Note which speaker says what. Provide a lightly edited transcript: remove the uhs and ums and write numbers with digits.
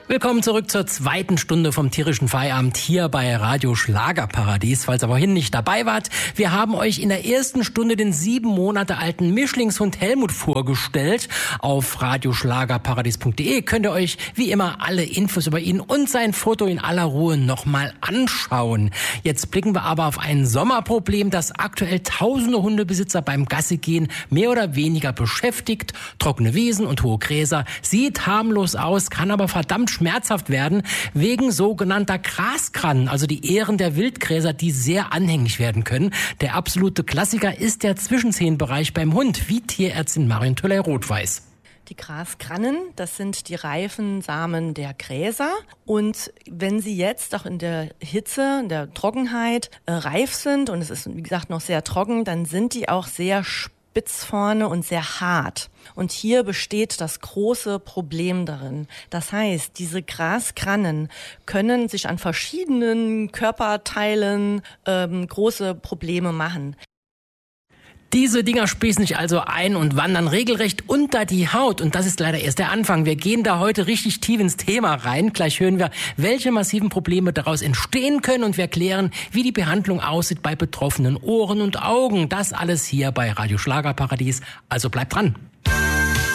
Speaker 1: Willkommen zurück zur zweiten Stunde vom tierischen Feierabend hier bei Radio Schlagerparadies. Falls ihr vorhin nicht dabei wart, wir haben euch in der ersten Stunde den 7 Monate alten Mischlingshund Helmut vorgestellt. Auf radioschlagerparadies.de könnt ihr euch wie immer alle Infos über ihn und sein Foto in aller Ruhe nochmal anschauen. Jetzt blicken wir aber auf ein Sommerproblem, das aktuell tausende Hundebesitzer beim Gassigehen mehr oder weniger beschäftigt. Trockene Wiesen und hohe Gräser, sieht harmlos aus, kann aber verdammt schmerzhaft werden wegen sogenannter Graskrannen, also die Ähren der Wildgräser, die sehr anhänglich werden können. Der absolute Klassiker ist der Zwischenzehenbereich beim Hund, wie Tierärztin Marion Töller-Roth weiß.
Speaker 2: Die Graskrannen, das sind die reifen Samen der Gräser. Und wenn sie jetzt auch in der Hitze, in der Trockenheit reif sind und es ist, wie gesagt, noch sehr trocken, dann sind die auch sehr spitz vorne und sehr hart. Und hier besteht das große Problem darin. Das heißt, diese Graskrannen können sich an verschiedenen Körperteilen große Probleme machen.
Speaker 1: Diese Dinger sprießen sich also ein und wandern regelrecht unter die Haut. Und das ist leider erst der Anfang. Wir gehen da heute richtig tief ins Thema rein. Gleich hören wir, welche massiven Probleme daraus entstehen können. Und wir erklären, wie die Behandlung aussieht bei betroffenen Ohren und Augen. Das alles hier bei Radio Schlagerparadies. Also bleibt dran.